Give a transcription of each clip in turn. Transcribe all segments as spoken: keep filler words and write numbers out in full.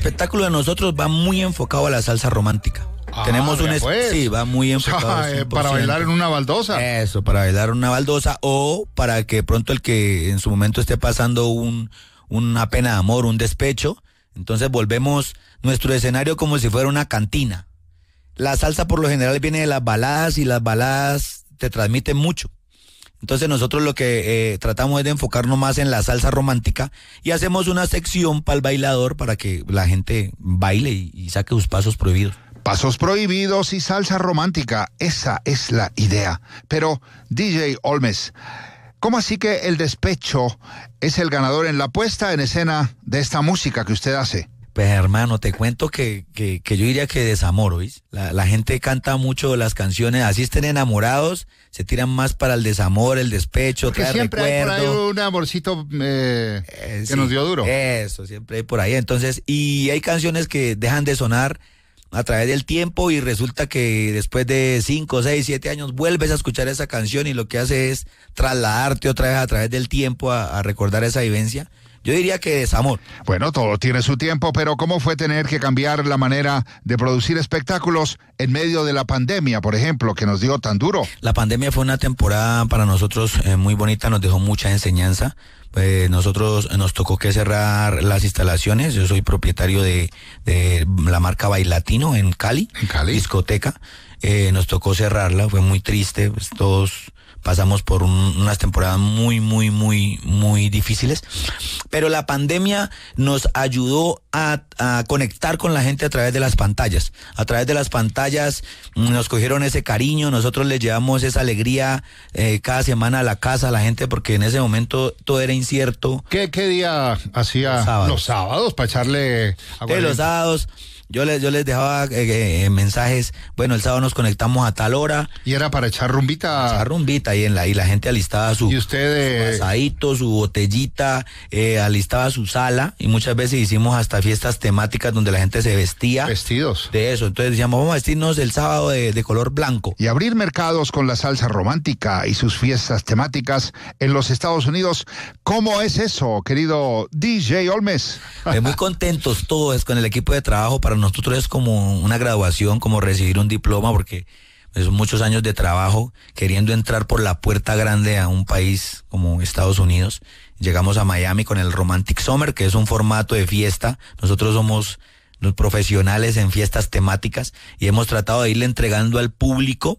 espectáculo de nosotros va muy enfocado a la salsa romántica. Ah, Tenemos un es- pues. sí, va muy enfocado. O sea, eh, para bailar en una baldosa. Eso, para bailar en una baldosa o para que pronto el que en su momento esté pasando un, una pena de amor, un despecho, entonces volvemos nuestro escenario como si fuera una cantina. La salsa por lo general viene de las baladas y las baladas te transmiten mucho. Entonces nosotros lo que eh, tratamos es de enfocarnos más en la salsa romántica y hacemos una sección para el bailador para que la gente baile y, y saque sus pasos prohibidos. Pasos prohibidos y salsa romántica, esa es la idea. Pero, D J Olmes, ¿cómo así que el despecho es el ganador en la puesta en escena de esta música que usted hace? Pues hermano, te cuento que, que, que yo diría que desamor, ¿oís? La, la gente canta mucho las canciones, así estén enamorados, se tiran más para el desamor, el despecho, Porque trae siempre hay por ahí recuerdo. un amorcito eh, Eh, que sí, nos dio duro. Eso, siempre hay por ahí. Entonces, y hay canciones que dejan de sonar a través del tiempo y resulta que después de cinco, seis, siete años vuelves a escuchar esa canción y lo que hace es trasladarte otra vez a través del tiempo a, a recordar esa vivencia. Yo diría que desamor. Bueno, todo tiene su tiempo, pero ¿cómo fue tener que cambiar la manera de producir espectáculos en medio de la pandemia, por ejemplo, que nos dio tan duro? La pandemia fue una temporada para nosotros eh, muy bonita, nos dejó mucha enseñanza. Pues nosotros nos tocó que cerrar las instalaciones. Yo soy propietario de, de la marca Bailatino en Cali, en Cali, discoteca. Eh, nos tocó cerrarla, fue muy triste, pues todos pasamos por un, unas temporadas muy, muy, muy, muy difíciles. Pero la pandemia nos ayudó a, a conectar con la gente a través de las pantallas. A través de las pantallas nos cogieron ese cariño, nosotros les llevamos esa alegría eh, cada semana a la casa a la gente porque en ese momento todo era incierto. ¿Qué, qué día hacía? Los sábados. Los sábados, para echarle agua. De los sábados. Yo les, yo les dejaba eh, eh, mensajes, bueno, el sábado nos conectamos a tal hora. Y era para echar rumbita. Echar rumbita y, en la, y la gente alistaba su, ¿Y usted, eh... su asadito, su botellita, eh, alistaba su sala y muchas veces hicimos hasta fiestas temáticas donde la gente se vestía. Vestidos. De eso, entonces decíamos, vamos a vestirnos el sábado de, de color blanco. Y abrir mercados con la salsa romántica y sus fiestas temáticas en los Estados Unidos. ¿Cómo es eso, querido D J Olmes? Eh, muy contentos todos con el equipo de trabajo. Para nosotros es como una graduación, como recibir un diploma, porque son muchos años de trabajo queriendo entrar por la puerta grande a un país como Estados Unidos. Llegamos a Miami con el Romantic Summer, que es un formato de fiesta. Nosotros somos los profesionales en fiestas temáticas y hemos tratado de irle entregando al público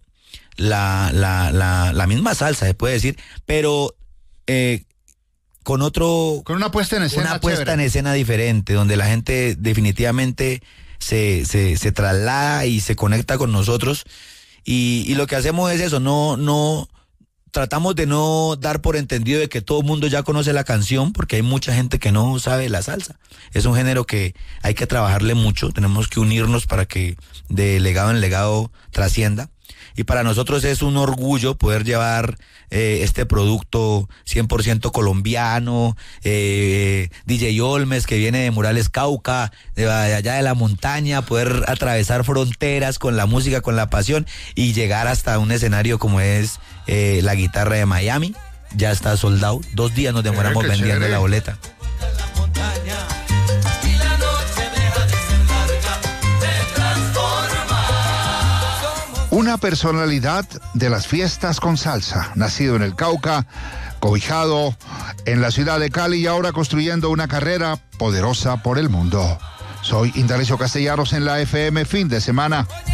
la, la, la, la misma salsa, se puede decir, pero eh, con otro... Con una puesta en escena Una puesta chévere. en escena diferente, donde la gente definitivamente se, se, se traslada y se conecta con nosotros. Y, y lo que hacemos es eso, no, no, tratamos de no dar por entendido de que todo el mundo ya conoce la canción, porque hay mucha gente que no sabe la salsa. Es un género que hay que trabajarle mucho, tenemos que unirnos para que de legado en legado trascienda. Y para nosotros es un orgullo poder llevar eh, este producto cien por ciento colombiano, eh, D J Olmes, que viene de Murales Cauca, de, de allá de la montaña, poder atravesar fronteras con la música, con la pasión y llegar hasta un escenario como es eh, la guitarra de Miami. Ya está soldado, dos días nos demoramos Eh, vendiendo chévere. la boleta. Una personalidad de las fiestas con salsa, nacido en el Cauca, cobijado en la ciudad de Cali y ahora construyendo una carrera poderosa por el mundo. Soy Indalecio Castellanos en la F M Fin de Semana.